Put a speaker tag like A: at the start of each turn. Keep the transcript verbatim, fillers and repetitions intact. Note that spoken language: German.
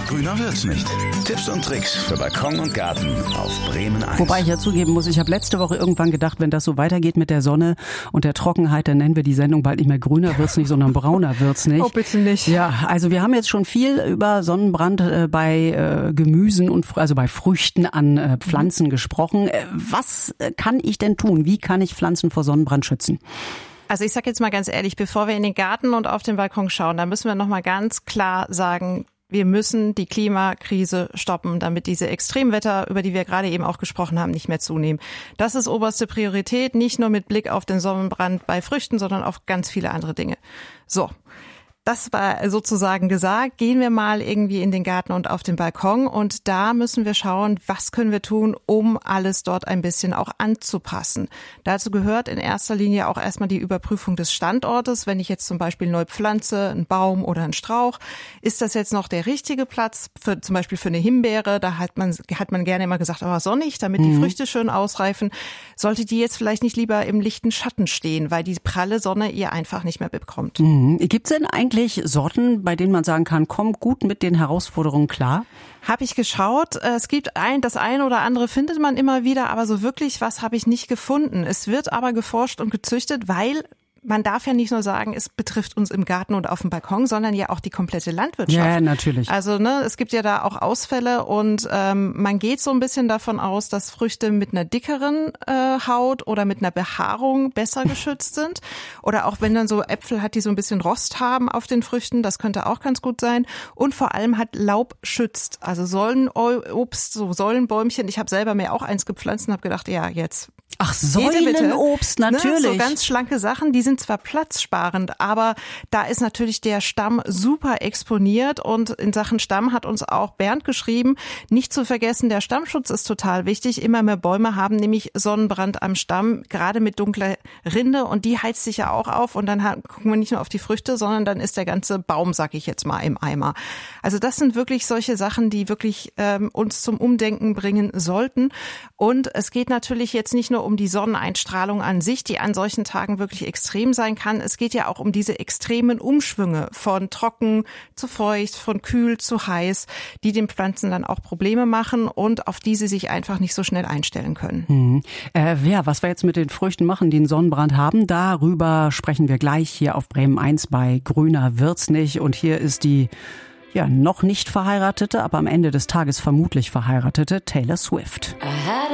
A: Grüner wird's nicht. Tipps und Tricks für Balkon und Garten auf Bremen eins.
B: Wobei ich ja zugeben muss, ich habe letzte Woche irgendwann gedacht, wenn das so weitergeht mit der Sonne und der Trockenheit, dann nennen wir die Sendung bald nicht mehr Grüner wird's nicht, sondern Brauner wird's nicht.
C: Oh, bitte nicht.
B: Ja, also wir haben jetzt schon viel über Sonnenbrand äh, bei äh, Gemüsen und also bei Früchten an äh, Pflanzen mhm. gesprochen. Äh, was kann ich denn tun? Wie kann ich Pflanzen vor Sonnenbrand schützen?
C: Also ich sage jetzt mal ganz ehrlich, bevor wir in den Garten und auf den Balkon schauen, da müssen wir noch mal ganz klar sagen, wir müssen die Klimakrise stoppen, damit diese Extremwetter, über die wir gerade eben auch gesprochen haben, nicht mehr zunehmen. Das ist oberste Priorität, nicht nur mit Blick auf den Sonnenbrand bei Früchten, sondern auf ganz viele andere Dinge. So. Das war sozusagen gesagt. Gehen wir mal irgendwie in den Garten und auf den Balkon und da müssen wir schauen, was können wir tun, um alles dort ein bisschen auch anzupassen. Dazu gehört in erster Linie auch erstmal die Überprüfung des Standortes. Wenn ich jetzt zum Beispiel neu pflanze, einen Baum oder einen Strauch, ist das jetzt noch der richtige Platz für zum Beispiel für eine Himbeere? Da hat man hat man gerne immer gesagt, aber sonnig, damit die mhm. Früchte schön ausreifen. Sollte die jetzt vielleicht nicht lieber im lichten Schatten stehen, weil die pralle Sonne ihr einfach nicht mehr bekommt.
B: Mhm. Gibt's denn eigentlich Sorten, bei denen man sagen kann, komm gut mit den Herausforderungen klar?
C: Habe ich geschaut. Es gibt ein, das eine oder andere findet man immer wieder, aber so wirklich was habe ich nicht gefunden. Es wird aber geforscht und gezüchtet, weil man darf ja nicht nur sagen, es betrifft uns im Garten und auf dem Balkon, sondern ja auch die komplette Landwirtschaft.
B: Ja, natürlich.
C: Also ne, es gibt ja da auch Ausfälle und ähm, man geht so ein bisschen davon aus, dass Früchte mit einer dickeren äh, Haut oder mit einer Behaarung besser geschützt sind. Oder auch wenn dann so Äpfel hat, die so ein bisschen Rost haben auf den Früchten, das könnte auch ganz gut sein. Und vor allem hat Laub schützt. Also Säulenobst, so Säulenbäumchen. Ich habe selber mir auch eins gepflanzt und habe gedacht, ja jetzt.
B: Ach, Säulenobst, natürlich.
C: Ne, so ganz schlanke Sachen, die sind zwar platzsparend, aber da ist natürlich der Stamm super exponiert und in Sachen Stamm hat uns auch Bernd geschrieben, nicht zu vergessen, der Stammschutz ist total wichtig. Immer mehr Bäume haben nämlich Sonnenbrand am Stamm, gerade mit dunkler Rinde und die heizt sich ja auch auf und dann gucken wir nicht nur auf die Früchte, sondern dann ist der ganze Baum, sag ich jetzt mal, im Eimer. Also das sind wirklich solche Sachen, die wirklich ähm, uns zum Umdenken bringen sollten und es geht natürlich jetzt nicht nur um die Sonneneinstrahlung an sich, die an solchen Tagen wirklich extrem sein kann. Es geht ja auch um diese extremen Umschwünge von trocken zu feucht, von kühl zu heiß, die den Pflanzen dann auch Probleme machen und auf die sie sich einfach nicht so schnell einstellen können.
B: Mhm. Äh, ja, was wir jetzt mit den Früchten machen, die einen Sonnenbrand haben, darüber sprechen wir gleich hier auf Bremen eins bei Grüner wird's nicht. Und hier ist die ja noch nicht verheiratete, aber am Ende des Tages vermutlich verheiratete Taylor Swift.